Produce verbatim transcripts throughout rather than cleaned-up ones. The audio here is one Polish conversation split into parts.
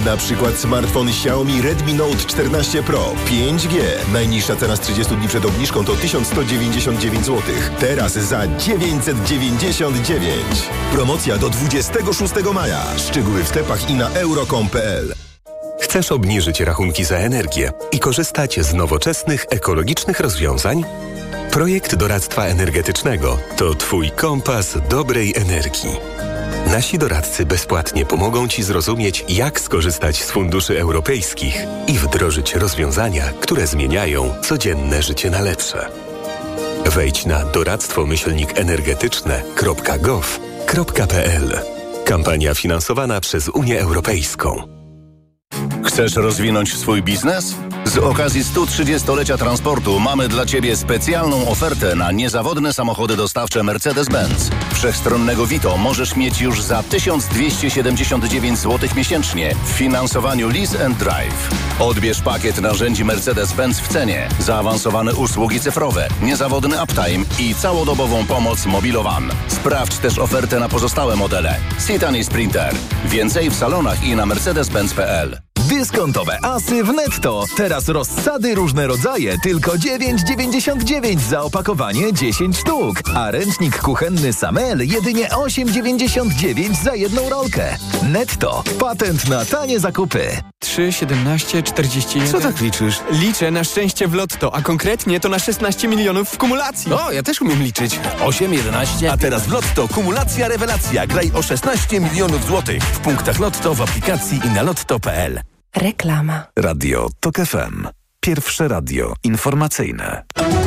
Na przykład smartfon Xiaomi Redmi Note czternaście Pro pięć G. Najniższa cena z trzydziestu dni przed obniżką to tysiąc sto dziewięćdziesiąt dziewięć złotych. Teraz za dziewięćset dziewięćdziesiąt dziewięć. Promocja do dwudziestego szóstego maja. Szczegóły w sklepach i na euro kropka com kropka p l. Chcesz obniżyć rachunki za energię i korzystać z nowoczesnych, ekologicznych rozwiązań? Projekt doradztwa energetycznego to Twój kompas dobrej energii. Nasi doradcy bezpłatnie pomogą Ci zrozumieć, jak skorzystać z funduszy europejskich i wdrożyć rozwiązania, które zmieniają codzienne życie na lepsze. Wejdź na doradztwo myślnik energetyczne kropka gov kropka p l. Kampania finansowana przez Unię Europejską. Chcesz rozwinąć swój biznes? Z okazji stu trzydziestolecia transportu mamy dla Ciebie specjalną ofertę na niezawodne samochody dostawcze Mercedes-Benz. Wszechstronnego Vito możesz mieć już za tysiąc dwieście siedemdziesiąt dziewięć złotych miesięcznie w finansowaniu Lease and Drive. Odbierz pakiet narzędzi Mercedes-Benz w cenie, zaawansowane usługi cyfrowe, niezawodny uptime i całodobową pomoc Mobilowan. Sprawdź też ofertę na pozostałe modele. Citan i Sprinter. Więcej w salonach i na mercedes benz kropka p l. Dyskontowe asy w Netto. Teraz rozsady różne rodzaje, tylko dziewięć dziewięćdziesiąt dziewięć za opakowanie dziesięć sztuk. A ręcznik kuchenny Samel jedynie osiem dziewięćdziesiąt dziewięć za jedną rolkę. Netto. Patent na tanie zakupy. trzy, siedemnaście, czterdzieści jeden. Co tak liczysz? Liczę na szczęście w lotto, a konkretnie to na szesnaście milionów w kumulacji. O, ja też umiem liczyć. osiem, jedenaście. A teraz w Lotto kumulacja rewelacja. Graj o szesnaście milionów złotych. W punktach Lotto, w aplikacji i na lotto kropka p l. Reklama. Radio TOK F M. Pierwsze radio informacyjne.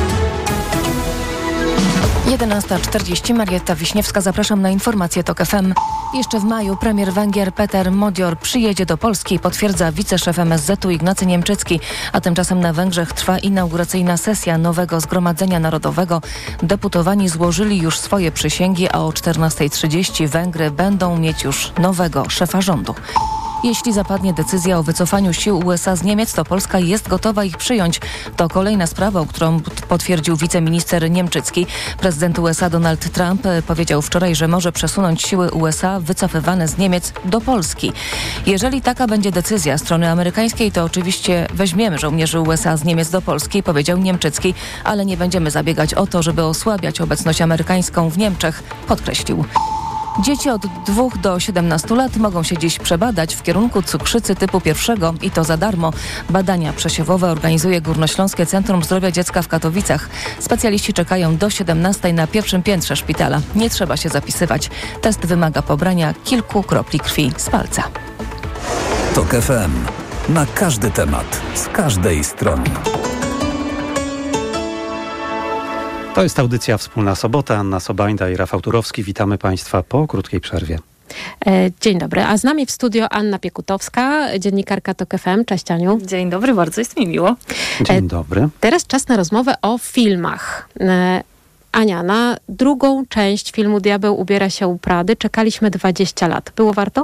jedenasta czterdzieści. Marietta Wiśniewska. Zapraszam na informacje TOK F M. Jeszcze w maju premier Węgier Peter Modior przyjedzie do Polski, potwierdza wiceszef M S Z u Ignacy Niemczycki. A tymczasem na Węgrzech trwa inauguracyjna sesja nowego Zgromadzenia Narodowego. Deputowani złożyli już swoje przysięgi, a o czternasta trzydzieści Węgry będą mieć już nowego szefa rządu. Jeśli zapadnie decyzja o wycofaniu sił U S A z Niemiec, to Polska jest gotowa ich przyjąć. To kolejna sprawa, którą potwierdził wiceminister Niemczycki. Prezydent U S A Donald Trump powiedział wczoraj, że może przesunąć siły U S A wycofywane z Niemiec do Polski. Jeżeli taka będzie decyzja strony amerykańskiej, to oczywiście weźmiemy żołnierzy U S A z Niemiec do Polski, powiedział Niemczycki, ale nie będziemy zabiegać o to, żeby osłabiać obecność amerykańską w Niemczech, podkreślił. Dzieci od dwóch do siedemnastu lat mogą się dziś przebadać w kierunku cukrzycy typu pierwszego i to za darmo. Badania przesiewowe organizuje Górnośląskie Centrum Zdrowia Dziecka w Katowicach. Specjaliści czekają do siedemnastej na pierwszym piętrze szpitala. Nie trzeba się zapisywać. Test wymaga pobrania kilku kropli krwi z palca. TOK F M. Na każdy temat, z każdej strony. To jest audycja Wspólna Sobota. Anna Sobajda i Rafał Turowski. Witamy Państwa po krótkiej przerwie. Dzień dobry, a z nami w studio Anna Piekutowska, dziennikarka TOK F M. Cześć Aniu. Dzień dobry, bardzo jest mi miło. Dzień dobry. Teraz czas na rozmowę o filmach. Ania, na drugą część filmu Diabeł ubiera się u Prady czekaliśmy dwadzieścia lat. Było warto?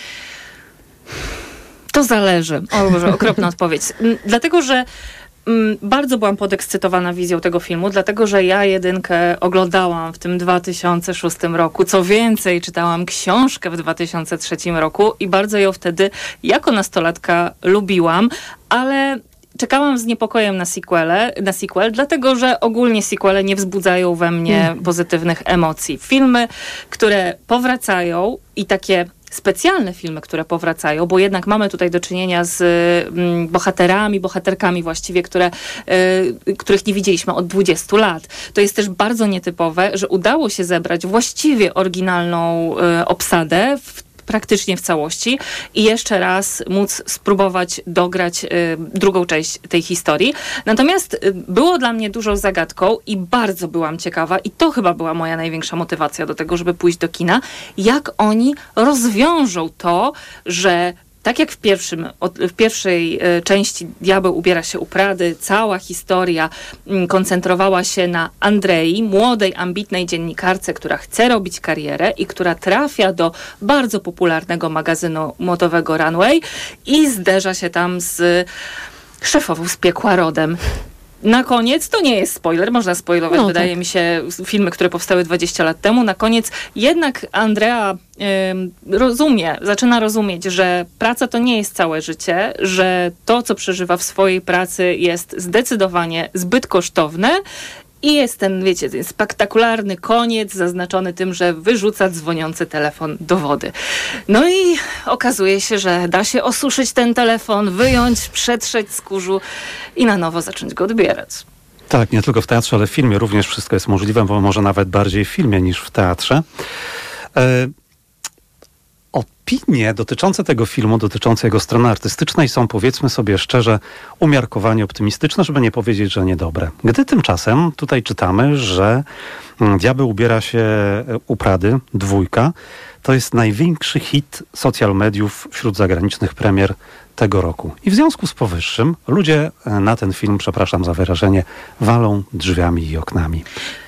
To zależy. O Boże, okropna odpowiedź. Dlatego, że mm, bardzo byłam podekscytowana wizją tego filmu, dlatego, że ja jedynkę oglądałam w tym dwa tysiące szóstym roku. Co więcej, czytałam książkę w dwa tysiące trzecim roku i bardzo ją wtedy jako nastolatka lubiłam, ale czekałam z niepokojem na sequele, na sequel, dlatego, że ogólnie sequele nie wzbudzają we mnie mm. pozytywnych emocji. Filmy, które powracają i takie specjalne filmy, które powracają, bo jednak mamy tutaj do czynienia z y, bohaterami, bohaterkami właściwie, które, y, których nie widzieliśmy od dwudziestu lat. To jest też bardzo nietypowe, że udało się zebrać właściwie oryginalną y, obsadę w praktycznie w całości i jeszcze raz móc spróbować dograć y, drugą część tej historii. Natomiast y, było dla mnie dużą zagadką i bardzo byłam ciekawa i to chyba była moja największa motywacja do tego, żeby pójść do kina, jak oni rozwiążą to, że tak jak w, pierwszym, w pierwszej e, części Diabeł ubiera się u Prady, cała historia m, koncentrowała się na Andrei, młodej, ambitnej dziennikarce, która chce robić karierę i która trafia do bardzo popularnego magazynu modowego Runway i zderza się tam z szefową z piekła rodem. na koniec, to nie jest spoiler, można spoilować, no, wydaje tak. mi się, filmy, które powstały dwadzieścia lat temu. Na koniec jednak Andrea y, rozumie, zaczyna rozumieć, że praca to nie jest całe życie, że to, co przeżywa w swojej pracy jest zdecydowanie zbyt kosztowne. I jest ten, wiecie, ten spektakularny koniec zaznaczony tym, że wyrzuca dzwoniący telefon do wody. No i okazuje się, że da się osuszyć ten telefon, wyjąć, przetrzeć z kurzu i na nowo zacząć go odbierać. Tak, nie tylko w teatrze, ale w filmie również wszystko jest możliwe, bo może nawet bardziej w filmie niż w teatrze. E- Opinie dotyczące tego filmu, dotyczące jego strony artystycznej są, powiedzmy sobie szczerze, umiarkowanie optymistyczne, żeby nie powiedzieć, że niedobre. Gdy tymczasem tutaj czytamy, że Diabeł ubiera się u Prady, dwójka, to jest największy hit social mediów wśród zagranicznych premier tego roku. I w związku z powyższym ludzie na ten film, przepraszam za wyrażenie, walą drzwiami i oknami.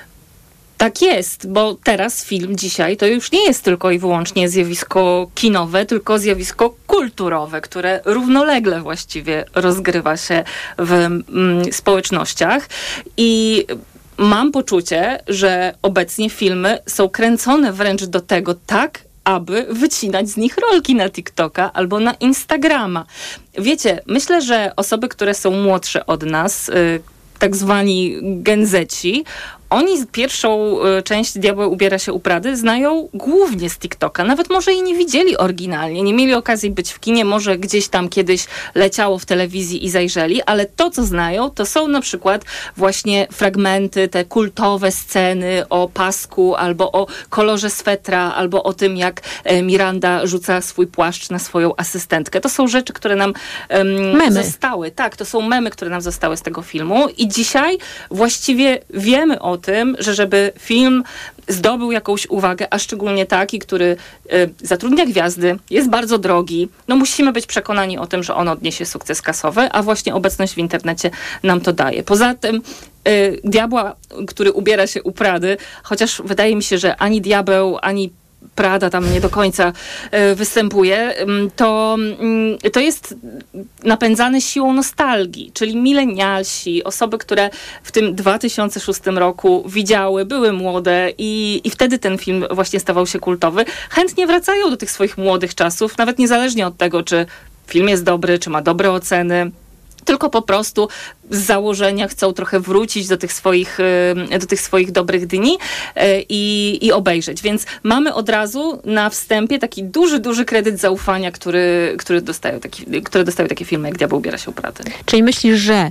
Tak jest, bo teraz film dzisiaj to już nie jest tylko i wyłącznie zjawisko kinowe, tylko zjawisko kulturowe, które równolegle właściwie rozgrywa się w mm, społecznościach. I mam poczucie, że obecnie filmy są kręcone wręcz do tego tak, aby wycinać z nich rolki na TikToka albo na Instagrama. Wiecie, myślę, że osoby, które są młodsze od nas, yy, tak zwani genzeci, oni pierwszą y, część Diabeł ubiera się u Prady znają głównie z TikToka. Nawet może i nie widzieli oryginalnie, nie mieli okazji być w kinie, może gdzieś tam kiedyś leciało w telewizji i zajrzeli, ale to, co znają, to są na przykład właśnie fragmenty, te kultowe sceny o pasku, albo o kolorze swetra, albo o tym, jak e, Miranda rzuca swój płaszcz na swoją asystentkę. To są rzeczy, które nam em, memy. zostały. Tak, to są memy, które nam zostały z tego filmu i dzisiaj właściwie wiemy o tym, że żeby film zdobył jakąś uwagę, a szczególnie taki, który y, zatrudnia gwiazdy, jest bardzo drogi, no musimy być przekonani o tym, że on odniesie sukces kasowy, a właśnie obecność w internecie nam to daje. Poza tym y, Diabła, który ubiera się u Prady, chociaż wydaje mi się, że ani Diabeł, ani Prada tam nie do końca y, występuje, y, to, y, to jest napędzane siłą nostalgii, czyli milenialsi, osoby, które w tym dwa tysiące szóstym roku widziały, były młode i, i wtedy ten film właśnie stawał się kultowy, chętnie wracają do tych swoich młodych czasów, nawet niezależnie od tego, czy film jest dobry, czy ma dobre oceny, tylko po prostu z założenia chcą trochę wrócić do tych swoich, do tych swoich dobrych dni i, i obejrzeć. Więc mamy od razu na wstępie taki duży, duży kredyt zaufania, który, który dostają taki, które dostają takie filmy jak Diabeł ubiera się u Prady. Czyli myślisz, że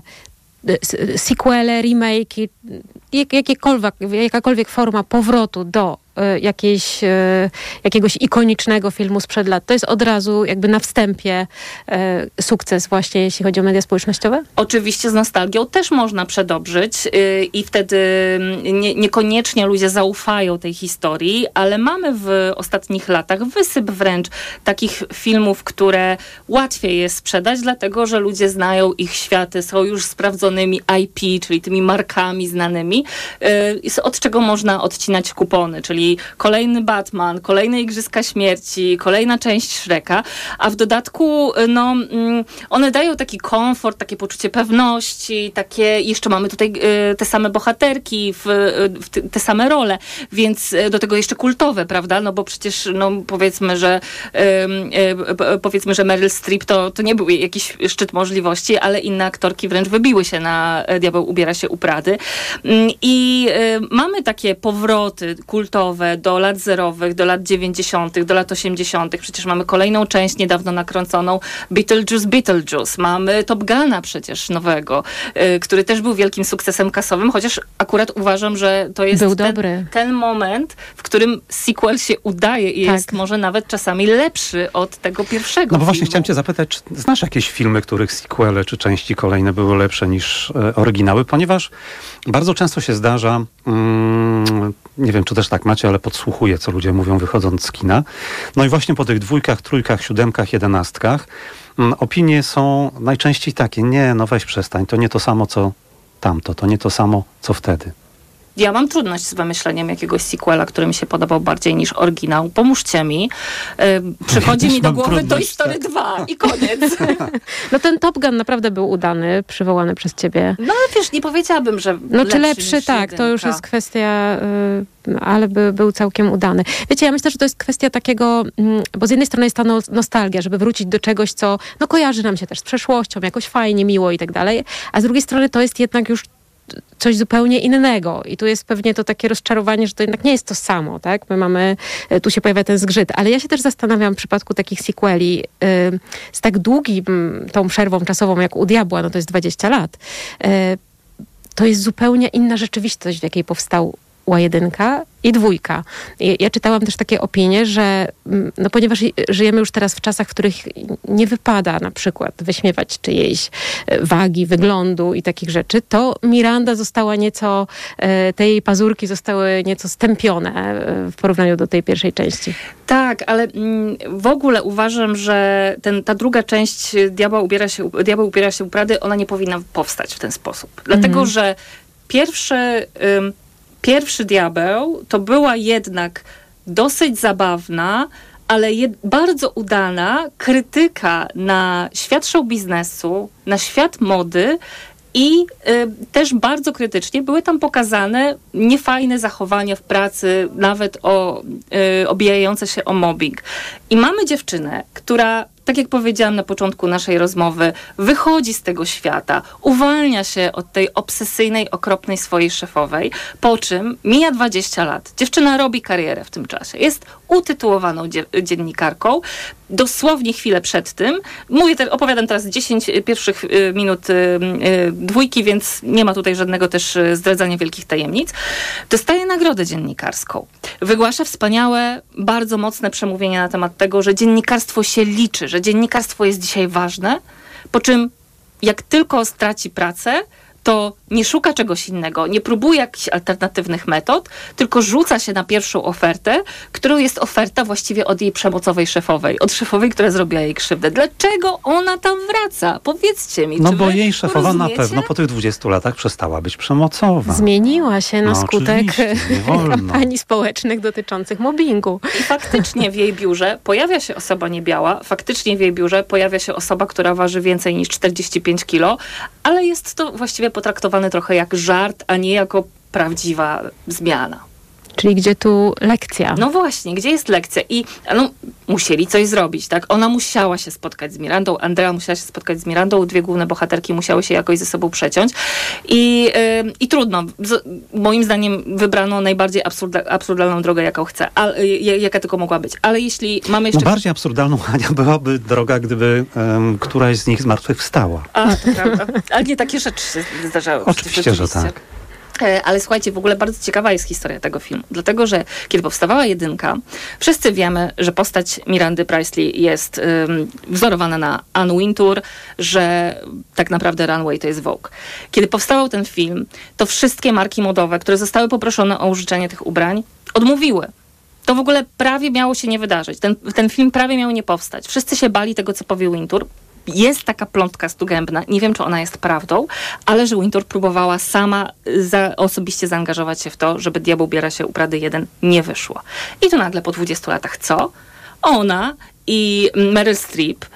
sequele, remake'i, jakiekolwiek, jakakolwiek forma powrotu do jakiejś, jakiegoś ikonicznego filmu sprzed lat, to jest od razu jakby na wstępie sukces właśnie, jeśli chodzi o media społecznościowe? Oczywiście z nostalgią też można przedobrzyć i wtedy nie, niekoniecznie ludzie zaufają tej historii, ale mamy w ostatnich latach wysyp wręcz takich filmów, które łatwiej jest sprzedać, dlatego że ludzie znają ich światy, są już sprawdzonymi I P, czyli tymi markami znanymi, od czego można odcinać kupony, czyli kolejny Batman, kolejne Igrzyska Śmierci, kolejna część Shreka, a w dodatku no, one dają taki komfort, takie poczucie pewności, takie, jeszcze mamy tutaj te same bohaterki, w, w te same role, więc do tego jeszcze kultowe, prawda, no bo przecież no, powiedzmy, że powiedzmy, że Meryl Streep to, to nie był jakiś szczyt możliwości, ale inne aktorki wręcz wybiły się na Diabeł ubiera się u Prady i mamy takie powroty kultowe do lat zerowych, do lat dziewięćdziesiątych, do lat osiemdziesiątych. Przecież mamy kolejną część niedawno nakręconą Beetlejuice, Beetlejuice. Mamy Top Guna przecież nowego, y, który też był wielkim sukcesem kasowym, chociaż akurat uważam, że to jest był ten, dobry. ten moment, w którym sequel się udaje i tak. jest może nawet czasami lepszy od tego pierwszego No bo właśnie filmu. chciałem cię zapytać, czy znasz jakieś filmy, których sequele czy części kolejne były lepsze niż e, oryginały? Ponieważ bardzo często się zdarza, mm, nie wiem, czy też tak macie, ale podsłuchuję, co ludzie mówią wychodząc z kina. No i właśnie po tych dwójkach, trójkach, siódemkach, jedenastkach mm, opinie są najczęściej takie, nie, no weź przestań, to nie to samo, co tamto, to nie to samo, co wtedy. Ja mam trudność z wymyśleniem jakiegoś sequela, który mi się podobał bardziej niż oryginał. Pomóżcie mi. Yy, przychodzi ja mi do mam głowy Toy Story tak. dwa i koniec. No ten Top Gun naprawdę był udany, przywołany przez ciebie. No ale wiesz, nie powiedziałabym, że No lepszy czy lepszy, tak, jedynka. to już jest kwestia, y, ale by, był całkiem udany. Wiecie, ja myślę, że to jest kwestia takiego, mm, bo z jednej strony jest ta no, nostalgia, żeby wrócić do czegoś, co no, kojarzy nam się też z przeszłością, jakoś fajnie, miło i tak dalej, a z drugiej strony to jest jednak już coś zupełnie innego. I tu jest pewnie to takie rozczarowanie, że to jednak nie jest to samo, tak? My mamy, tu się pojawia ten zgrzyt, ale ja się też zastanawiam w przypadku takich sequeli yy, z tak długim tą przerwą czasową, jak u Diabła, no to jest dwadzieścia lat, yy, to jest zupełnie inna rzeczywistość, w jakiej powstał ła jedynka i dwójka. Ja, ja czytałam też takie opinie, że no ponieważ żyjemy już teraz w czasach, w których nie wypada na przykład wyśmiewać czyjejś wagi, wyglądu i takich rzeczy, to Miranda została nieco, te jej pazurki zostały nieco stępione w porównaniu do tej pierwszej części. Tak, ale w ogóle uważam, że ten, ta druga część Diabeł ubiera się, Diabeł ubiera się u Prady, ona nie powinna powstać w ten sposób. Dlatego, mhm. że pierwszy... Ym, Pierwszy Diabeł to była jednak dosyć zabawna, ale jed- bardzo udana krytyka na świat show biznesu, na świat mody i y, też bardzo krytycznie były tam pokazane niefajne zachowania w pracy, nawet o, y, obijające się o mobbing. I mamy dziewczynę, która, tak jak powiedziałam na początku naszej rozmowy, wychodzi z tego świata, uwalnia się od tej obsesyjnej, okropnej swojej szefowej, po czym mija dwadzieścia lat. Dziewczyna robi karierę w tym czasie. Jest utytułowaną dzie- dziennikarką. Dosłownie chwilę przed tym, mówię, te, opowiadam teraz dziesięć pierwszych y, minut y, y, dwójki, więc nie ma tutaj żadnego też y, zdradzania wielkich tajemnic. Dostaje nagrodę dziennikarską. Wygłasza wspaniałe, bardzo mocne przemówienie na temat tego, że dziennikarstwo się liczy, że dziennikarstwo jest dzisiaj ważne, po czym jak tylko straci pracę, to nie szuka czegoś innego, nie próbuje jakichś alternatywnych metod, tylko rzuca się na pierwszą ofertę, którą jest oferta właściwie od jej przemocowej szefowej, od szefowej, która zrobiła jej krzywdę. Dlaczego ona tam wraca? Powiedzcie mi. No czy bo wy jej szefowa rozumiecie? na pewno po tych dwudziestu latach przestała być przemocowa. Zmieniła się na No, skutek nie wolno. kampanii społecznych dotyczących mobbingu. I faktycznie w jej biurze pojawia się osoba niebiała, faktycznie w jej biurze pojawia się osoba, która waży więcej niż czterdzieści pięć kilo, ale jest to właściwie potraktowane trochę jak żart, a nie jako prawdziwa zmiana. Czyli gdzie tu lekcja? No właśnie, gdzie jest lekcja? I no, musieli coś zrobić, tak? Ona musiała się spotkać z Mirandą, Andrea musiała się spotkać z Mirandą, dwie główne bohaterki musiały się jakoś ze sobą przeciąć. I, yy, i trudno. Z, moim zdaniem wybrano najbardziej absurda, absurdalną drogę, jaką chce, ale, jaka tylko mogła być. Ale jeśli mamy jeszcze... No bardziej absurdalną, Ania, byłaby droga, gdyby um, któraś z nich zmartwychwstała. A, to prawda. Ale nie takie rzeczy się zdarzały. Oczywiście, że tak. Ale słuchajcie, w ogóle bardzo ciekawa jest historia tego filmu. Dlatego, że kiedy powstawała jedynka, wszyscy wiemy, że postać Mirandy Priestley jest um, wzorowana na Anne Wintour, że tak naprawdę Runway to jest Vogue. Kiedy powstawał ten film, to wszystkie marki modowe, które zostały poproszone o użyczenie tych ubrań, odmówiły. To w ogóle prawie miało się nie wydarzyć. Ten, ten film prawie miał nie powstać. Wszyscy się bali tego, co powie Wintour. Jest taka plątka stugębna, nie wiem, czy ona jest prawdą, ale że Wintour próbowała sama za, osobiście zaangażować się w to, żeby Diabeł ubiera się u Prady jeden nie wyszło. I tu nagle po dwudziestu latach co? Ona i Meryl Streep,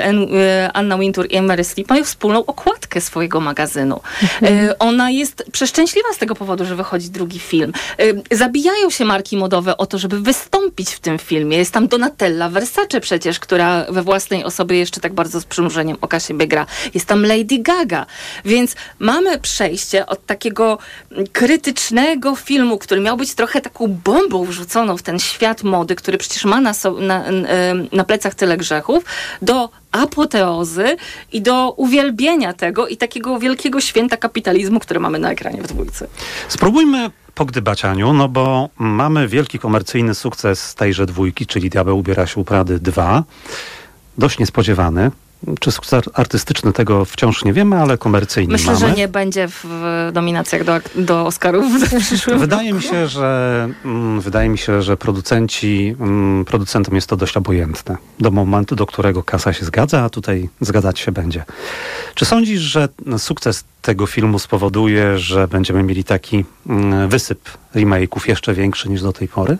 Anna Wintour i Meryl Streep mają wspólną okładkę swojego magazynu. Mhm. Ona jest przeszczęśliwa z tego powodu, że wychodzi drugi film. Zabijają się marki modowe o to, żeby wystąpić w tym filmie. Jest tam Donatella Versace przecież, która we własnej osobie jeszcze tak bardzo z przymrużeniem oka siebie gra. Jest tam Lady Gaga. Więc mamy przejście od takiego krytycznego filmu, który miał być trochę taką bombą wrzuconą w ten świat mody, który przecież ma na, so, na, na plecach tyle grzechów, do apoteozy i do uwielbienia tego i takiego wielkiego święta kapitalizmu, które mamy na ekranie w dwójce. Spróbujmy pogdybać, Aniu, no bo mamy wielki komercyjny sukces tejże dwójki, czyli Diabeł ubiera się u Prady dwa. Dość niespodziewany. Czy sukces artystyczny, tego wciąż nie wiemy, ale komercyjny Myślę, mamy. że nie będzie w nominacjach do, do Oscarów w przyszłym Wydaje roku. mi się, że mm, wydaje mi się, że producenci, mm, producentom jest to dość obojętne. Do momentu, do którego kasa się zgadza, a tutaj zgadzać się będzie. Czy sądzisz, że sukces tego filmu spowoduje, że będziemy mieli taki mm, wysyp remake'ów jeszcze większy niż do tej pory?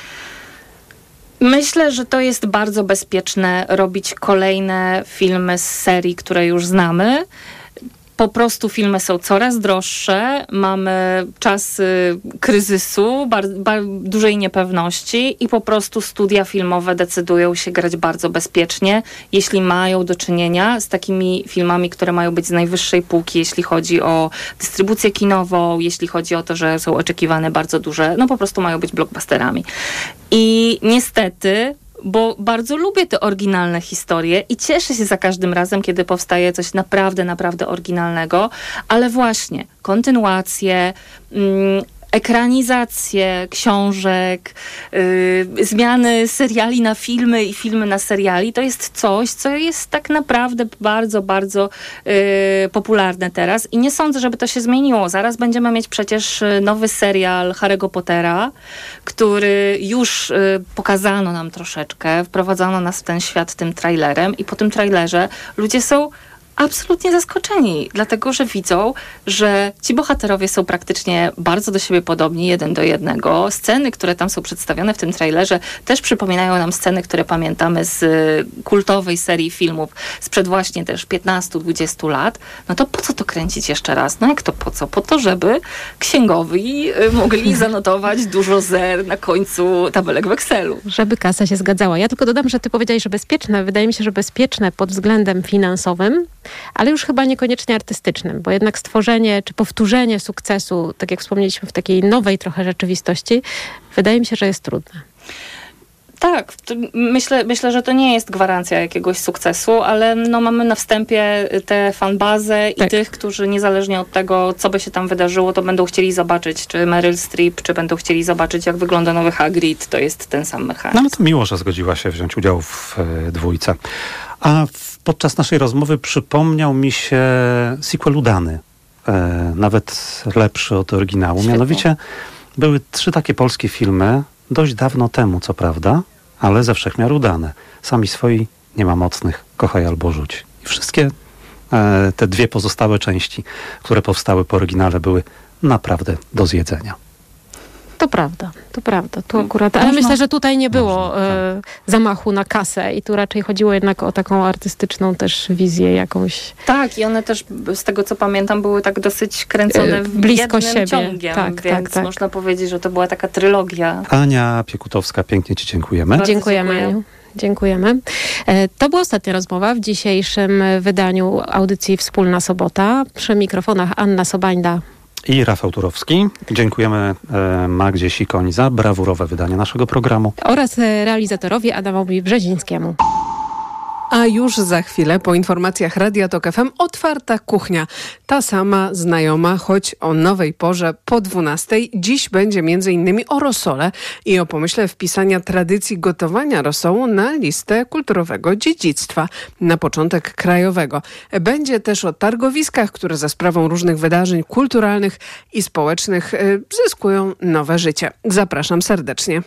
Myślę, że to jest bardzo bezpieczne robić kolejne filmy z serii, które już znamy. Po prostu filmy są coraz droższe, mamy czasy kryzysu, bar, bar, dużej niepewności i po prostu studia filmowe decydują się grać bardzo bezpiecznie, jeśli mają do czynienia z takimi filmami, które mają być z najwyższej półki, jeśli chodzi o dystrybucję kinową, jeśli chodzi o to, że są oczekiwane bardzo duże, no po prostu mają być blockbusterami. I niestety... bo bardzo lubię te oryginalne historie i cieszę się za każdym razem, kiedy powstaje coś naprawdę, naprawdę oryginalnego, ale właśnie kontynuacje, mm, ekranizacje książek, yy, zmiany seriali na filmy i filmy na seriali, to jest coś, co jest tak naprawdę bardzo, bardzo yy, popularne teraz i nie sądzę, żeby to się zmieniło. Zaraz będziemy mieć przecież nowy serial Harry'ego Pottera, który już yy, pokazano nam troszeczkę, wprowadzono nas w ten świat tym trailerem i po tym trailerze ludzie są absolutnie zaskoczeni, dlatego że widzą, że ci bohaterowie są praktycznie bardzo do siebie podobni, jeden do jednego. Sceny, które tam są przedstawione w tym trailerze, też przypominają nam sceny, które pamiętamy z kultowej serii filmów sprzed właśnie też piętnastu dwudziestu lat. No to po co to kręcić jeszcze raz? No jak to po co? Po to, żeby księgowi mogli zanotować dużo zer na końcu tabelek w Excelu. Żeby kasa się zgadzała. Ja tylko dodam, że ty powiedziałeś, że bezpieczne. Wydaje mi się, że bezpieczne pod względem finansowym, ale już chyba niekoniecznie artystycznym, bo jednak stworzenie czy powtórzenie sukcesu, tak jak wspomnieliśmy, w takiej nowej trochę rzeczywistości, wydaje mi się, że jest trudne. Tak, myślę, myślę, że to nie jest gwarancja jakiegoś sukcesu, ale no mamy na wstępie tę fanbazę tak. i tych, którzy niezależnie od tego, co by się tam wydarzyło, to będą chcieli zobaczyć, czy Meryl Streep, czy będą chcieli zobaczyć, jak wygląda nowy Hagrid. To jest ten sam mechanizm. No ale to miło, że zgodziła się wziąć udział w e, dwójce. A w, podczas naszej rozmowy przypomniał mi się sequel udany, e, nawet lepszy od oryginału. Świetnie. Mianowicie były trzy takie polskie filmy, dość dawno temu, co prawda, ale ze wszechmiar udane. Sami swoi, nie ma mocnych, kochaj albo rzuć. I wszystkie e, te dwie pozostałe części, które powstały po oryginale, były naprawdę do zjedzenia. To prawda, to prawda. Tu akurat, ale Można? myślę, że tutaj nie było Można, e, zamachu na kasę i tu raczej chodziło jednak o taką artystyczną też wizję jakąś. Tak, i one też, z tego co pamiętam, były tak dosyć kręcone w blisko jednym siebie. ciągiem, Tak, więc tak, tak. można powiedzieć, że to była taka trylogia. Ania Piekutowska, pięknie ci dziękujemy. Bardzo Dziękujemy. dziękuję. Aniu. Dziękujemy. E, To była ostatnia rozmowa w dzisiejszym wydaniu audycji Wspólna Sobota. Przy mikrofonach Anna Sobańda I Rafał Turowski. Dziękujemy e, Magdzie Sikoń za brawurowe wydanie naszego programu. oraz realizatorowi Adamowi Brzezińskiemu. A już za chwilę po informacjach Radia Tok F M otwarta kuchnia. Ta sama znajoma, choć o nowej porze po dwunastej. Dziś będzie między innymi o rosole i o pomyśle wpisania tradycji gotowania rosołu na listę kulturowego dziedzictwa, na początek krajowego. Będzie też o targowiskach, które za sprawą różnych wydarzeń kulturalnych i społecznych y, zyskują nowe życie. Zapraszam serdecznie.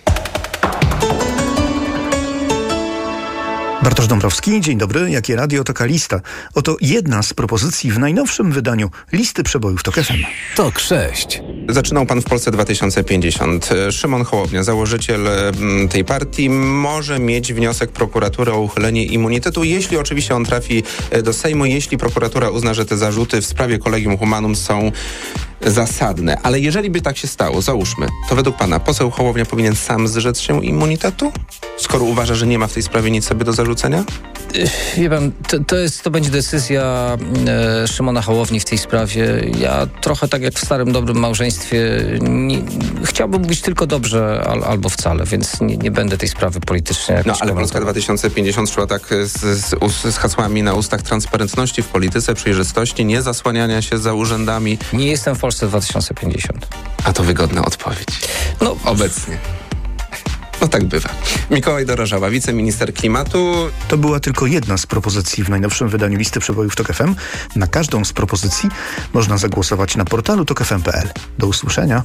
Bartosz Dąbrowski, dzień dobry. Jakie radio, taka lista. Oto jedna z propozycji w najnowszym wydaniu listy przebojów Tok F M. Tok sześć. Zaczynał pan w Polsce dwa tysiące pięćdziesiąt. Szymon Hołownia, założyciel tej partii, może mieć wniosek prokuratury o uchylenie immunitetu, jeśli oczywiście on trafi do Sejmu, jeśli prokuratura uzna, że te zarzuty w sprawie Collegium Humanum są zasadne. Ale jeżeli by tak się stało, załóżmy, to według pana poseł Hołownia powinien sam zrzec się immunitetu? Skoro uważa, że nie ma w tej sprawie nic sobie do zarzucenia? Wie pan, to, to, jest, to będzie decyzja e, Szymona Hołowni w tej sprawie. Ja trochę tak jak w starym, dobrym małżeństwie nie, chciałbym mówić tylko dobrze al, albo wcale, więc nie, nie będę tej sprawy politycznie jakoś No ale komentował. Polska dwa tysiące pięćdziesiąt szła tak z, z, z hasłami na ustach transparentności w polityce, przejrzystości, nie zasłaniania się za urzędami. Nie jestem w Polsce dwa tysiące pięćdziesiąt. A to wygodna odpowiedź. No obecnie. No tak bywa. Mikołaj Dorożała, wiceminister klimatu. To była tylko jedna z propozycji w najnowszym wydaniu listy przebojów Tok F M. Na każdą z propozycji można zagłosować na portalu tok f m kropka p l. Do usłyszenia.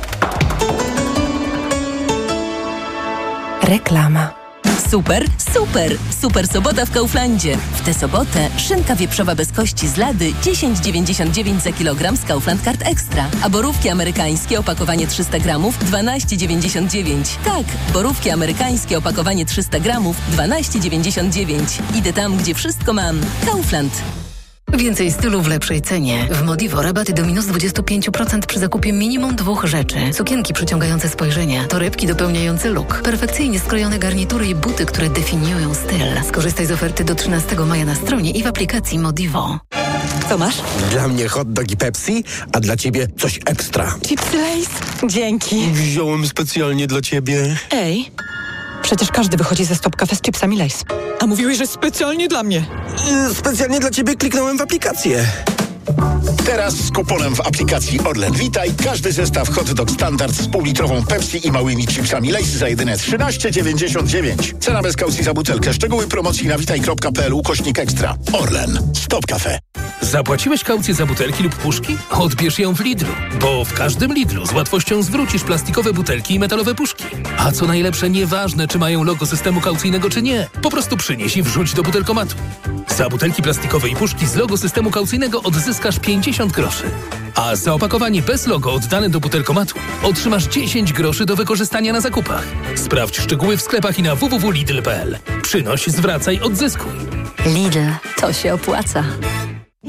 Reklama. Super, super, super sobota w Kauflandzie. W tę sobotę szynka wieprzowa bez kości z Lady dziesięć dziewięćdziesiąt dziewięć za kilogram z Kaufland Card Extra. A borówki amerykańskie opakowanie trzysta gramów dwanaście dziewięćdziesiąt dziewięć. Tak, borówki amerykańskie opakowanie trzysta gramów dwanaście dziewięćdziesiąt dziewięć. Idę tam, gdzie wszystko mam. Kaufland. Więcej stylu w lepszej cenie. W Modivo rabaty do minus dwadzieścia pięć procent przy zakupie minimum dwóch rzeczy. Sukienki przyciągające spojrzenia, torebki dopełniające look, perfekcyjnie skrojone garnitury i buty, które definiują styl. Skorzystaj z oferty do trzynastego maja na stronie i w aplikacji Modivo. Co masz? Dla mnie hot dog i Pepsi, a dla ciebie coś ekstra. Chipsy Lay's? Dzięki. Wziąłem specjalnie dla ciebie. Ej, przecież każdy wychodzi ze Stop Cafe z chipsami Lay's. A mówiłeś, że specjalnie dla mnie. Specjalnie dla ciebie kliknąłem w aplikację. Teraz z kuponem w aplikacji Orlen Witaj każdy zestaw hot dog standard z półlitrową Pepsi i małymi chipsami Lay's za jedyne trzynaście dziewięćdziesiąt dziewięć. Cena bez kaucji za butelkę. Szczegóły promocji na witaj kropka p l ukośnik ekstra. Orlen. Stop Cafe. Zapłaciłeś kaucję za butelki lub puszki? Odbierz ją w Lidlu, bo w każdym Lidlu z łatwością zwrócisz plastikowe butelki i metalowe puszki. A co najlepsze, nieważne czy mają logo systemu kaucyjnego czy nie, po prostu przynieś i wrzuć do butelkomatu. Za butelki plastikowe i puszki z logo systemu kaucyjnego odzyskasz pięćdziesiąt groszy. A za opakowanie bez logo oddane do butelkomatu otrzymasz dziesięć groszy do wykorzystania na zakupach. Sprawdź szczegóły w sklepach i na w w w kropka lidl kropka p l. Przynoś, zwracaj, odzyskuj. Lidl, to się opłaca.